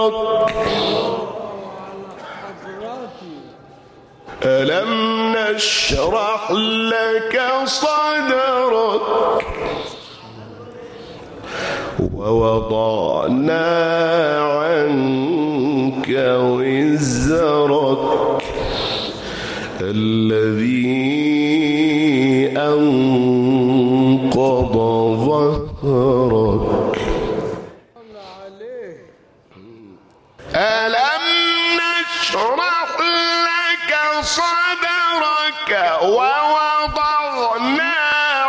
ألم نشرح لك صدرك ووضعنا عنك وزرك الذي أنقض ظهرك. ألم نشرح لك صدرك